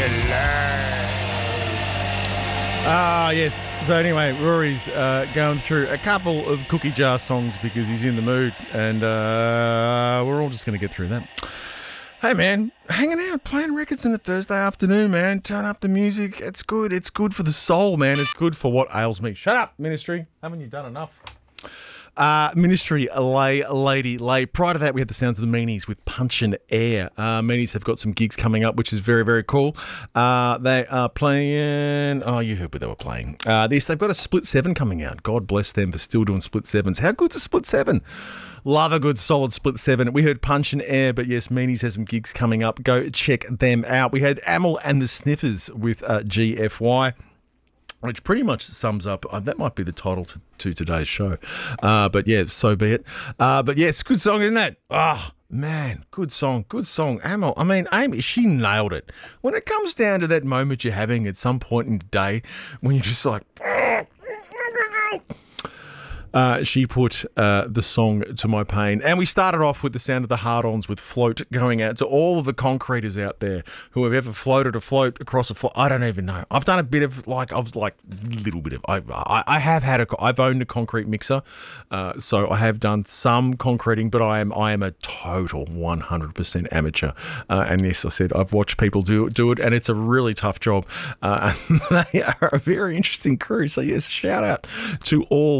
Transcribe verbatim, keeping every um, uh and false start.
Ah, yes. So anyway, Rory's uh, going through a couple of cookie jar songs because he's in the mood, and uh, we're all just going to get through that. Hey, man, hanging out, playing records on a Thursday afternoon, man. Turn up the music. It's good. It's good for the soul, man. It's good for what ails me. Shut up, Ministry. Haven't you done enough? Uh, Ministry, Lay, Lady, Lay. Prior to that, we had the sounds of the Meanies with Punch and Air. Uh, Meanies have got some gigs coming up, which is very, very cool. Uh, they are playing... Oh, you heard what they were playing. Uh, this, they've got a Split Seven coming out. God bless them for still doing Split Sevens. How good's a Split Seven? Love a good solid Split Seven. We heard Punch and Air, but yes, Meanies has some gigs coming up. Go check them out. We had Amel and the Sniffers with uh, G F Y. Which pretty much sums up, uh, that might be the title to, to today's show. Uh, but yeah, so be it. Uh, but yes, good song, isn't that? Oh, man, good song, good song. Amel, I mean, Amy, she nailed it. When it comes down to that moment you're having at some point in the day when you're just like... Uh, she put uh, the song to my pain. And we started off with the sound of the Hard-Ons with Float, going out to all of the concreters out there who have ever floated a float across a float. I don't even know. I've done a bit of, like, I was like, little bit of, I I, I have had a, I've owned a concrete mixer, uh, so I have done some concreting, but I am I am a total one hundred percent amateur. Uh, and yes, I said, I've watched people do, do it, and it's a really tough job. Uh, and they are a very interesting crew. So yes, shout out to all